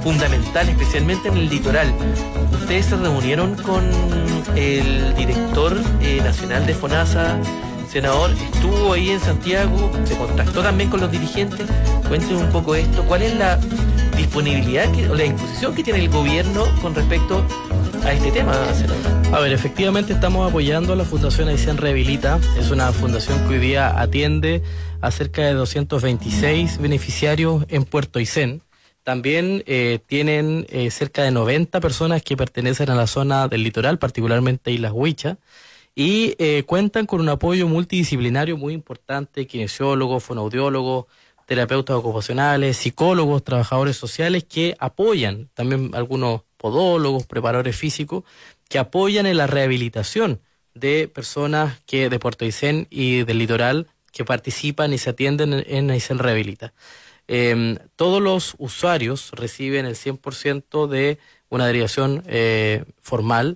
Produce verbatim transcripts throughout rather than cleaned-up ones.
fundamental, especialmente en el litoral. Ustedes se reunieron con el director eh, nacional de FONASA, senador, estuvo ahí en Santiago, se contactó también con los dirigentes. Cuéntenos un poco esto, ¿cuál es la disponibilidad que, o la disposición que tiene el gobierno con respecto a este tema, senador? A ver, efectivamente estamos apoyando a la Fundación Aysén Rehabilita. Es una fundación que hoy día atiende a cerca de doscientos veintiséis beneficiarios en Puerto Aysén. También eh, tienen eh, cerca de noventa personas que pertenecen a la zona del litoral, particularmente Islas Huicha, y eh, cuentan con un apoyo multidisciplinario muy importante: kinesiólogos, fonoaudiólogos, terapeutas ocupacionales, psicólogos, trabajadores sociales, que apoyan, también algunos podólogos, preparadores físicos, que apoyan en la rehabilitación de personas que de Puerto Aysén y del litoral que participan y se atienden en, en Aysén Rehabilita. Eh, todos los usuarios reciben el cien por ciento de una derivación eh, formal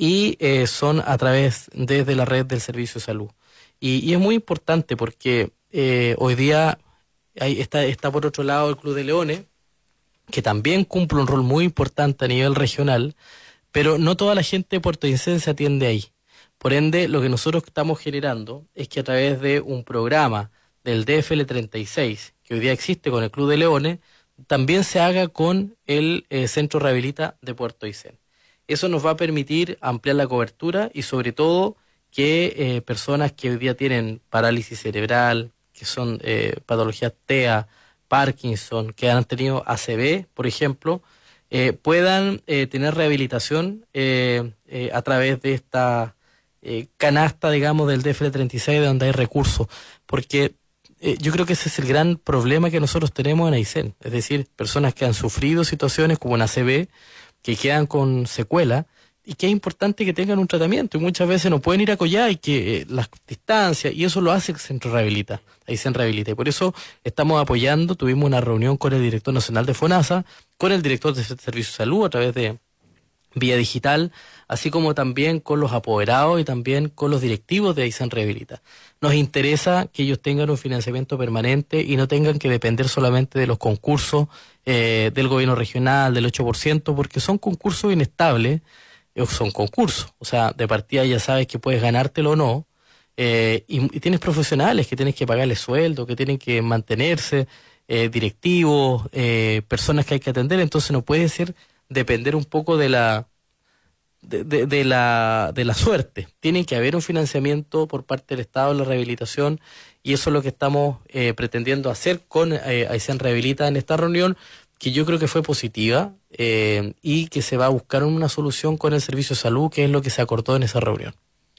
y eh, son a través desde la red del Servicio de Salud. Y, y es muy importante porque eh, hoy día hay, está, está por otro lado el Club de Leones, que también cumple un rol muy importante a nivel regional, pero no toda la gente de Puerto Aysén se atiende ahí. Por ende, lo que nosotros estamos generando es que a través de un programa del D F L treinta y seis, que hoy día existe con el Club de Leones, también se haga con el eh, Centro Rehabilita de Puerto Aysén. Eso nos va a permitir ampliar la cobertura y sobre todo que eh, personas que hoy día tienen parálisis cerebral, que son eh, patologías T E A, Parkinson, que han tenido A C V, por ejemplo, eh, puedan eh, tener rehabilitación eh, eh, a través de esta eh, canasta, digamos, del D F L treinta y seis, de donde hay recursos. Porque eh, yo creo que ese es el gran problema que nosotros tenemos en Aysén. Es decir, personas que han sufrido situaciones como una A C V, que quedan con secuela, y que es importante que tengan un tratamiento, y muchas veces no pueden ir a Coyhai, que eh, las distancias, y eso lo hace el Centro Rehabilita, Aysén Rehabilita, y por eso estamos apoyando. Tuvimos una reunión con el director nacional de FONASA, con el director de Servicio de Salud a través de vía digital, así como también con los apoderados y también con los directivos de Aysén Rehabilita. Nos interesa que ellos tengan un financiamiento permanente y no tengan que depender solamente de los concursos eh, del gobierno regional, del ocho por ciento, porque son concursos inestables. Son concursos, o sea, de partida ya sabes que puedes ganártelo o no, eh, y, y tienes profesionales que tienes que pagarles sueldo, que tienen que mantenerse, eh, directivos, eh, personas que hay que atender. Entonces no puede ser depender un poco de la de, de, de la de la suerte. Tiene que haber un financiamiento por parte del Estado en la rehabilitación, y eso es lo que estamos eh, pretendiendo hacer con eh, Aysén Rehabilita en esta reunión, que yo creo que fue positiva, eh, y que se va a buscar una solución con el Servicio de Salud, que es lo que se acordó en esa reunión.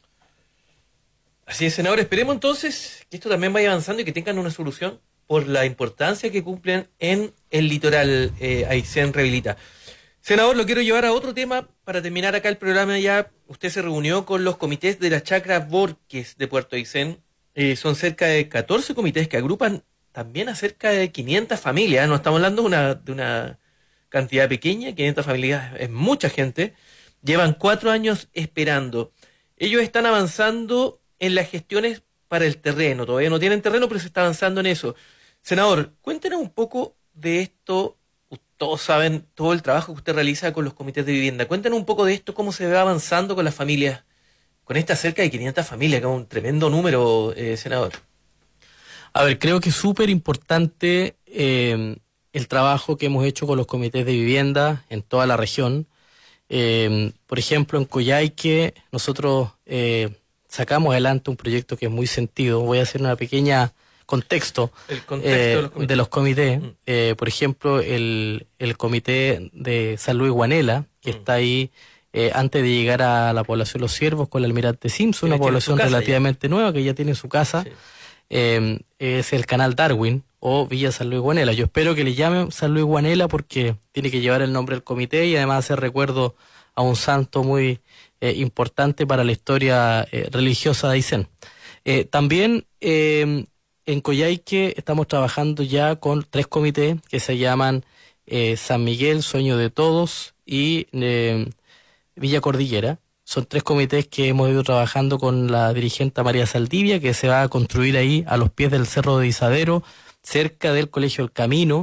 Así es, senador. Esperemos entonces que esto también vaya avanzando y que tengan una solución por la importancia que cumplen en el litoral eh, Aysén Rehabilita. Senador, lo quiero llevar a otro tema para terminar acá el programa ya. Usted se reunió con los comités de la Chacra Borques de Puerto Aysén. Eh, son cerca de catorce comités que agrupan también a cerca de quinientas familias. No estamos hablando de una, de una cantidad pequeña, quinientas familias es mucha gente. Llevan cuatro años esperando. Ellos están avanzando en las gestiones para el terreno. Todavía no tienen terreno, pero se está avanzando en eso. Senador, cuéntenos un poco de esto. Todos saben todo el trabajo que usted realiza con los comités de vivienda. Cuéntenos un poco de esto, cómo se va avanzando con las familias, con estas cerca de quinientas familias, que es un tremendo número, eh, senador. A ver, creo que es súper importante eh, el trabajo que hemos hecho con los comités de vivienda en toda la región. Eh, por ejemplo, en Coyhaique nosotros eh, sacamos adelante un proyecto que es muy sentido. Voy a hacer una pequeña contexto, el contexto eh, de los comités. De los comités. Mm. Eh, por ejemplo, el, el comité de San Luis Guanela, que mm. está ahí eh, antes de llegar a la población Los Ciervos con el Almirante Simpson, una población relativamente ya. nueva que ya tiene su casa. Sí. Eh, es el canal Darwin o Villa San Luis Guanela. Yo espero que le llamen San Luis Guanela porque tiene que llevar el nombre del comité y además hacer recuerdo a un santo muy eh, importante para la historia eh, religiosa de Aysén. Eh, también eh, en Coyhaique estamos trabajando ya con tres comités que se llaman eh, San Miguel, Sueño de Todos, y eh, Villa Cordillera. Son tres comités que hemos ido trabajando con la dirigente María Saldivia, que se va a construir ahí a los pies del Cerro de Isadero, cerca del Colegio El Camino,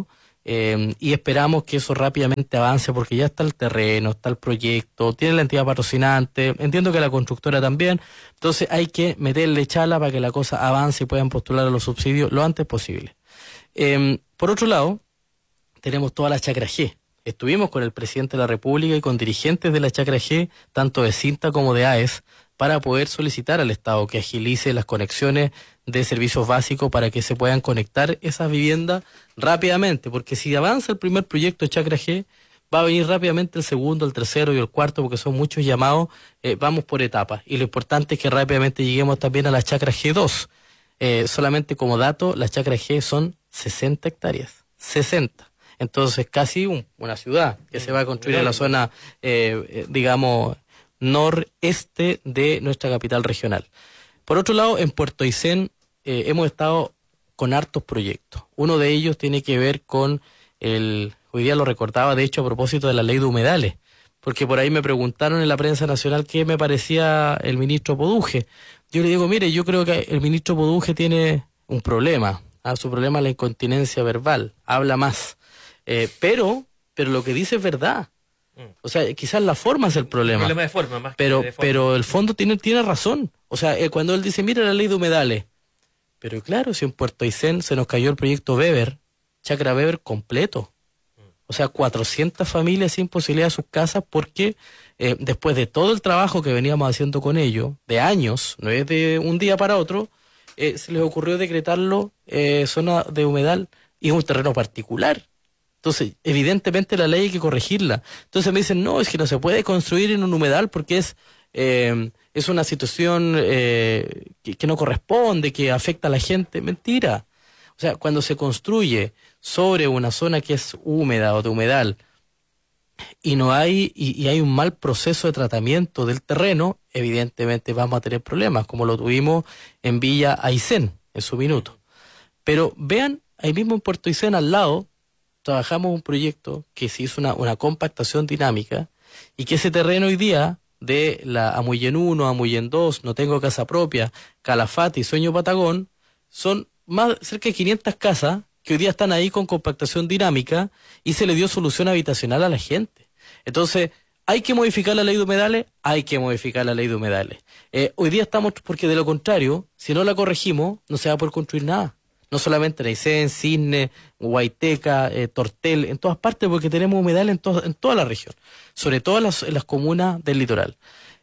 eh, y esperamos que eso rápidamente avance porque ya está el terreno, está el proyecto, tiene la entidad patrocinante, entiendo que la constructora también, entonces hay que meterle chala para que la cosa avance y puedan postular a los subsidios lo antes posible. Eh, por otro lado, tenemos toda la Chacra G. Estuvimos con el presidente de la República y con dirigentes de la Chacra G, tanto de Cinta como de A E S, para poder solicitar al Estado que agilice las conexiones de servicios básicos para que se puedan conectar esas viviendas rápidamente, porque si avanza el primer proyecto de Chacra G, va a venir rápidamente el segundo, el tercero y el cuarto, porque son muchos llamados, eh, vamos por etapas, y lo importante es que rápidamente lleguemos también a la Chacra G dos. Eh, solamente como dato, la Chacra G son sesenta hectáreas, sesenta. Entonces casi un, una ciudad que se va a construir en la zona, eh, eh, digamos, noreste de nuestra capital regional. Por otro lado, en Puerto Aysén eh, hemos estado con hartos proyectos. Uno de ellos tiene que ver con el, hoy día lo recordaba, de hecho, a propósito de la ley de humedales, porque por ahí me preguntaron en la prensa nacional qué me parecía el ministro Poduje. Yo le digo, mire, yo creo que el ministro Poduje tiene un problema. ¿ah? Su problema es la incontinencia verbal, habla más. Eh, pero, pero lo que dice es verdad. O sea, quizás la forma es el problema. El problema de forma, más pero, que de forma. Pero el fondo tiene, tiene razón. O sea, eh, cuando él dice, mira la ley de humedales. Pero claro, si en Puerto Aysén se nos cayó el proyecto Weber, Chacra Weber completo. O sea, cuatrocientas familias sin posibilidad de sus casas porque eh, después de todo el trabajo que veníamos haciendo con ellos, de años, no es de un día para otro, eh, se les ocurrió decretarlo eh, zona de humedal y es un terreno particular. Entonces, evidentemente la ley hay que corregirla. Entonces me dicen, no, es que no se puede construir en un humedal porque es eh, es una situación eh, que, que no corresponde, que afecta a la gente. Mentira. O sea, cuando se construye sobre una zona que es húmeda o de humedal y no hay y, y hay un mal proceso de tratamiento del terreno, evidentemente vamos a tener problemas, como lo tuvimos en Villa Aysén en su minuto. Pero vean, ahí mismo en Puerto Aysén al lado, trabajamos un proyecto que se hizo una, una compactación dinámica y que ese terreno hoy día de la Amuyen uno, Amuyen dos, No Tengo Casa Propia, Calafate y Sueño Patagón son más cerca de quinientas casas que hoy día están ahí con compactación dinámica y se le dio solución habitacional a la gente. Entonces, ¿hay que modificar la ley de humedales? Hay que modificar la ley de humedales. Eh, hoy día estamos, porque de lo contrario, si no la corregimos, no se va a poder construir nada. No solamente en Aysén, Cisne, Huayteca, eh, Tortel, en todas partes, porque tenemos humedales en, to en toda la región, sobre todo en las, en las comunas del litoral.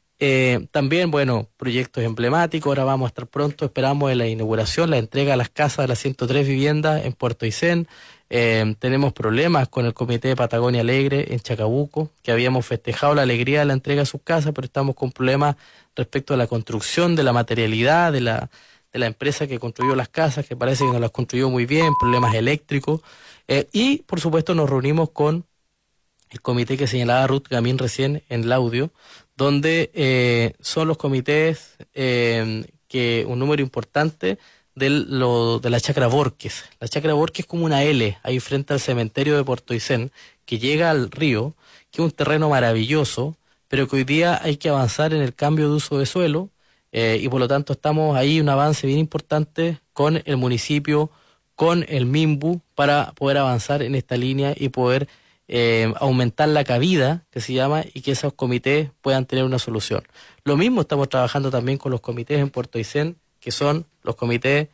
Eh, también, bueno, proyectos emblemáticos, ahora vamos a estar pronto, esperamos en la inauguración, la entrega a las casas de las ciento tres viviendas en Puerto Aysén. Eh, tenemos problemas con el Comité de Patagonia Alegre en Chacabuco, que habíamos festejado la alegría de la entrega de sus casas, pero estamos con problemas respecto a la construcción, de la materialidad, de la... de la empresa que construyó las casas, que parece que no las construyó muy bien, problemas eléctricos, eh, y por supuesto nos reunimos con el comité que señalaba Ruth Gamín recién en el audio, donde eh, son los comités eh, que un número importante de, lo, de la Chacra Borques. La Chacra Borques es como una L, ahí frente al cementerio de Puerto Aysén, que llega al río, que es un terreno maravilloso, pero que hoy día hay que avanzar en el cambio de uso de suelo, Eh, y por lo tanto estamos ahí un avance bien importante con el municipio, con el MIMBU, para poder avanzar en esta línea y poder eh, aumentar la cabida, que se llama, y que esos comités puedan tener una solución. Lo mismo estamos trabajando también con los comités en Puerto Aysén, que son los comités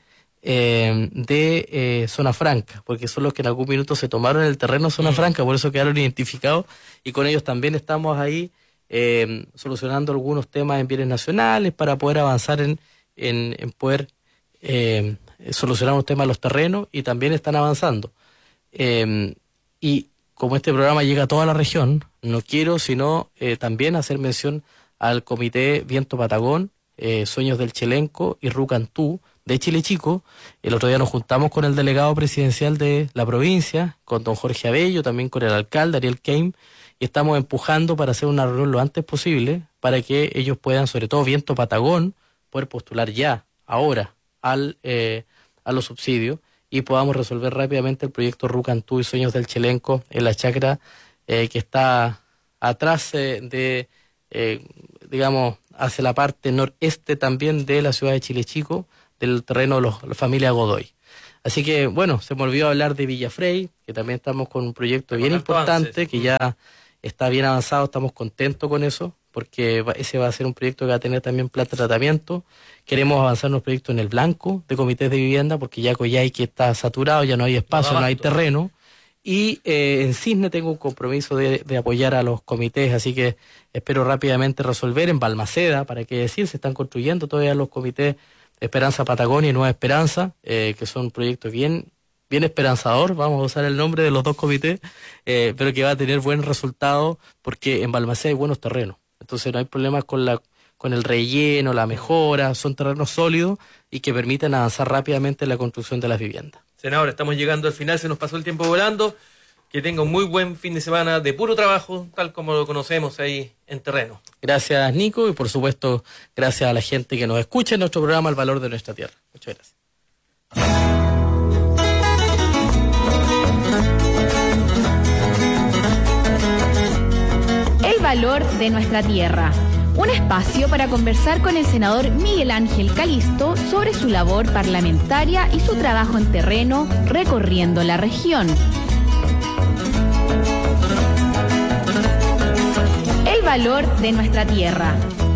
eh, de eh, Zona Franca, porque son los que en algún minuto se tomaron el terreno Zona Franca, por eso quedaron identificados, y con ellos también estamos ahí Eh, solucionando algunos temas en bienes nacionales para poder avanzar en, en, en poder eh, solucionar los temas de los terrenos, y también están avanzando. Eh, y como este programa llega a toda la región, no quiero sino eh, también hacer mención al Comité Viento Patagón, eh, Sueños del Chelenco y Rucantú de Chile Chico. El otro día nos juntamos con el delegado presidencial de la provincia, con don Jorge Abello, también con el alcalde Ariel Keim, y estamos empujando para hacer una reunión lo antes posible para que ellos puedan, sobre todo Viento Patagón, poder postular ya, ahora, al eh, a los subsidios y podamos resolver rápidamente el proyecto Rucantú y Sueños del Chelenco en la chacra eh, que está atrás eh, de, eh, digamos, hacia la parte noreste también de la ciudad de Chile Chico, del terreno de los, la familia Godoy. Así que, bueno, se me olvidó hablar de Villafrey, que también estamos con un proyecto bien importante, que ya está bien avanzado, estamos contentos con eso, porque ese va a ser un proyecto que va a tener también planta de tratamiento. Queremos avanzar en los proyectos en el blanco de comités de vivienda, porque ya Coyhaique está saturado, ya no hay espacio, no, no hay terreno. Y eh, en Cisne tengo un compromiso de, de apoyar a los comités, así que espero rápidamente resolver. En Balmaceda, para qué decir, se están construyendo todavía los comités Esperanza Patagonia y Nueva Esperanza, eh, que son proyectos bien, bien esperanzador, vamos a usar el nombre de los dos comités, eh, pero que va a tener buen resultado porque en Balmaceda hay buenos terrenos. Entonces no hay problemas con la con el relleno, la mejora, son terrenos sólidos y que permiten avanzar rápidamente en la construcción de las viviendas. Senador, estamos llegando al final, se nos pasó el tiempo volando. Que tenga un muy buen fin de semana de puro trabajo, tal como lo conocemos ahí en terreno. Gracias, Nico, y por supuesto, gracias a la gente que nos escucha en nuestro programa El Valor de Nuestra Tierra. Muchas gracias. El Valor de Nuestra Tierra. Un espacio para conversar con el senador Miguel Ángel Calisto sobre su labor parlamentaria y su trabajo en terreno recorriendo la región. El valor de nuestra tierra.